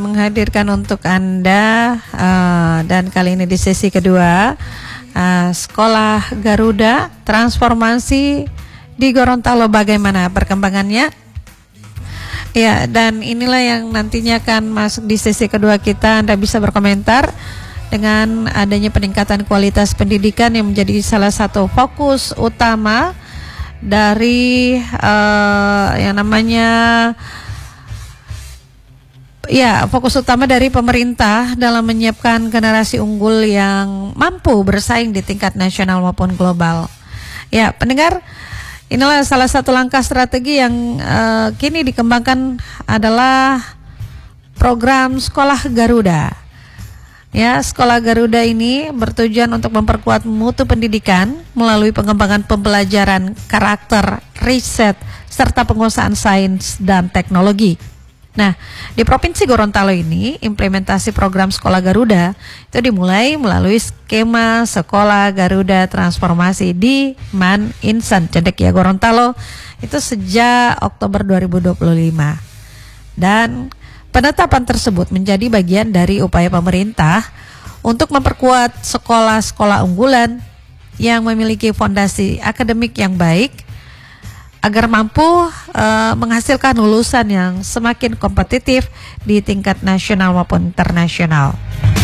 menghadirkan untuk Anda dan kali ini di sesi kedua Sekolah Garuda Transformasi di Gorontalo, bagaimana perkembangannya? Ya, dan inilah yang nantinya akan masuk di sesi kedua kita. Anda bisa berkomentar dengan adanya peningkatan kualitas pendidikan yang menjadi salah satu fokus utama dari yang namanya fokus utama dari pemerintah dalam menyiapkan generasi unggul yang mampu bersaing di tingkat nasional maupun global. Ya, pendengar, inilah salah satu langkah strategi yang kini dikembangkan adalah program Sekolah Garuda. Ya, Sekolah Garuda ini bertujuan untuk memperkuat mutu pendidikan melalui pengembangan pembelajaran, karakter, riset, serta penguasaan sains dan teknologi. Nah, di Provinsi Gorontalo ini, implementasi program Sekolah Garuda itu dimulai melalui skema Sekolah Garuda Transformasi di Man Insan Cendek ya Gorontalo itu sejak Oktober 2025. Dan penetapan tersebut menjadi bagian dari upaya pemerintah untuk memperkuat sekolah-sekolah unggulan yang memiliki fondasi akademik yang baik agar mampu menghasilkan lulusan yang semakin kompetitif di tingkat nasional maupun internasional.